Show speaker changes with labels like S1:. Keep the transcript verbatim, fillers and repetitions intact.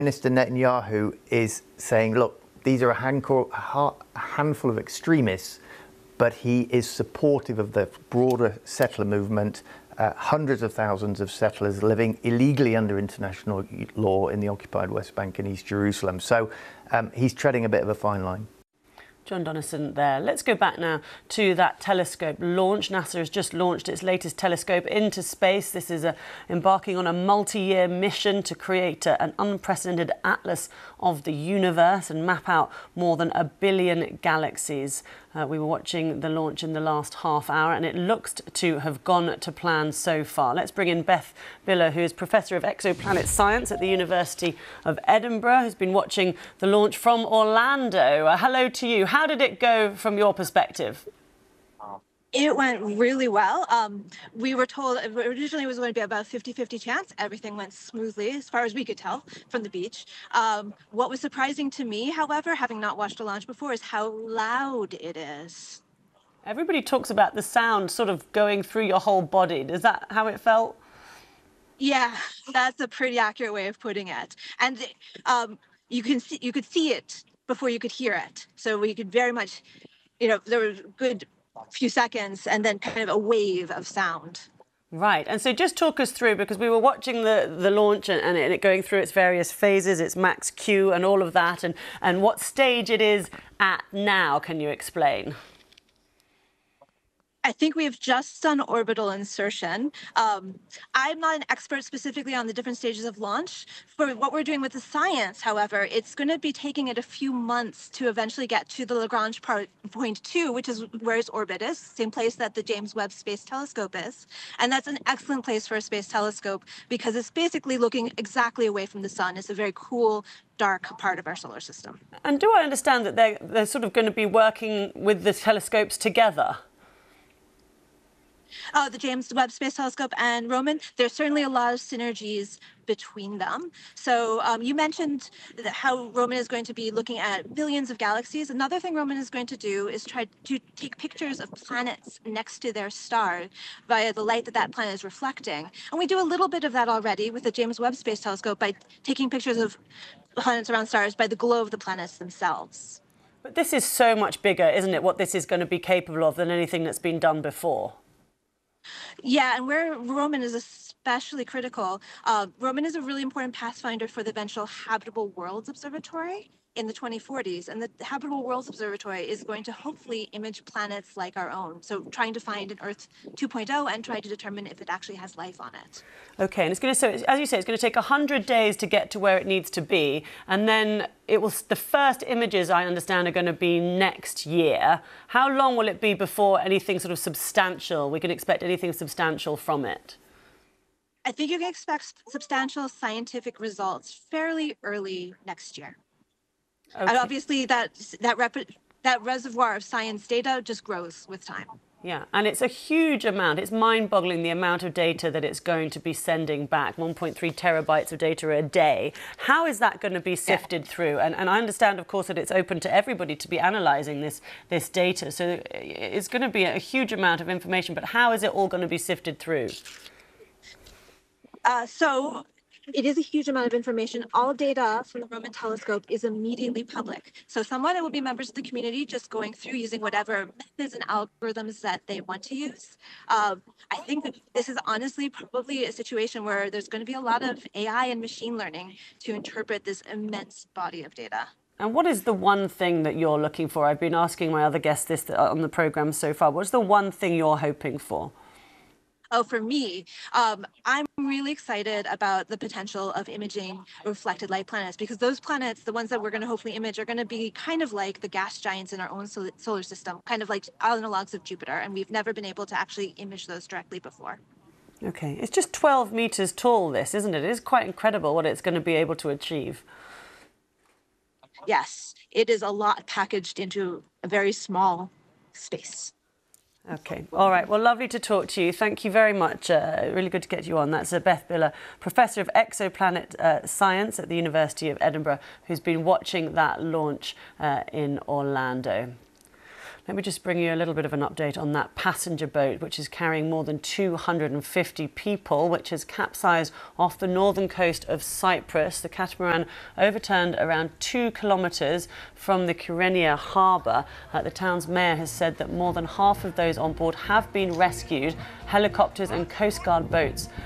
S1: Minister Netanyahu is saying, look, these are a handful, a handful of extremists, but he is supportive of the broader settler movement. Uh, hundreds of thousands of settlers living illegally under international law in the occupied West Bank and East Jerusalem. So um, he's treading a bit of a fine line.
S2: John Donnison there. Let's go back now to that telescope launch. NASA has just launched its latest telescope into space. This is a, embarking on a multi-year mission to create a, an unprecedented atlas of the universe and map out more than a billion galaxies. Uh, we were watching the launch in the last half hour and it looks to have gone to plan so far. Let's bring in Beth Biller, who is Professor of Exoplanet Science at the University of Edinburgh, who's been watching the launch from Orlando. Uh, hello to you. How did it go from your perspective?
S3: It went really well. Um, we were told originally it was going to be about a fifty fifty chance. Everything went smoothly as far as we could tell from the beach. Um, what was surprising to me, however, having not watched a launch before, is how loud it is.
S2: Everybody talks about the sound sort of going through your whole body. Is that how it felt?
S3: Yeah, that's a pretty accurate way of putting it. And um, you can see, you could see it before you could hear it. So we could very much, you know, there was good few seconds and then kind of a wave of sound.
S2: Right. And so just talk us through, because we were watching the, the launch and, and it going through its various phases, its max Q and all of that, and, and what stage it is at now. Can you explain?
S3: I think we have just done orbital insertion. Um, I'm not an expert specifically on the different stages of launch. For what we're doing with the science, however, it's going to be taking it a few months to eventually get to the Lagrange part, point two, which is where its orbit is, same place that the James Webb Space Telescope is. And that's an excellent place for a space telescope because it's basically looking exactly away from the sun. It's a very cool, dark part of our solar system.
S2: And do I understand that they're, they're sort of going to be working with the telescopes together?
S3: Oh, the James Webb Space Telescope and Roman, there's certainly a lot of synergies between them. So um, you mentioned that how Roman is going to be looking at billions of galaxies. Another thing Roman is going to do is try to take pictures of planets next to their star via the light that that planet is reflecting. And we do a little bit of that already with the James Webb Space Telescope by taking pictures of planets around stars by the glow of the planets themselves.
S2: But this is so much bigger, isn't it, what this is going to be capable of than anything that's been done before?
S3: Yeah, and where Roman is especially critical, uh, Roman is a really important pathfinder for the eventual Habitable Worlds Observatory in the twenty forties. And the Habitable Worlds Observatory is going to hopefully image planets like our own. So trying to find an Earth two point oh and try to determine if it actually has life on it. OK, and it's going to, so as you say, it's going to take one hundred days to get to where it needs to be. And then it will, the first images, I understand, are going to be next year. How long will it be before anything sort of substantial, we can expect anything substantial from it? I think you can expect substantial scientific results fairly early next year. Okay. And obviously that that rep that reservoir of science data just grows with time.
S2: Yeah, and it's a huge amount. It's mind-boggling the amount of data that it's going to be sending back, one point three terabytes of data a day. How is that going to be sifted yeah. through? And, and I understand, of course, that it's open to everybody to be analysing this, this data. So it's going to be a huge amount of information, but how is it all going to be sifted through?
S3: Uh, so... It is a huge amount of information. All data from the Roman telescope is immediately public. So someone, it will be members of the community just going through using whatever methods and algorithms that they want to use. Um, I think that this is honestly probably a situation where there's going to be a lot of A I and machine learning to interpret this immense body of data.
S2: And what is the one thing that you're looking for? I've been asking my other guests this on the program so far. What's the one thing you're hoping for?
S3: Oh, for me, um, I'm really excited about the potential of imaging reflected light planets, because those planets, the ones that we're going to hopefully image, are going to be kind of like the gas giants in our own sol solar system, kind of like analogs of Jupiter, and we've never been able to actually image those directly before.
S2: Okay, it's just twelve meters tall, this, isn't it? It is quite incredible what it's going to be able to achieve.
S3: Yes, it is a lot packaged into a very small space.
S2: OK. All right. Well, lovely to talk to you. Thank you very much. Uh, really good to get you on. That's uh, Beth Biller, Professor of Exoplanet uh, Science at the University of Edinburgh, who's been watching that launch uh, in Orlando. Now, Let me just bring you a little bit of an update on that passenger boat, which is carrying more than two hundred fifty people, which has capsized off the northern coast of Cyprus. The catamaran overturned around two kilometres from the Kyrenia harbour. Uh, the town's mayor has said that more than half of those on board have been rescued. Helicopters and Coast Guard boats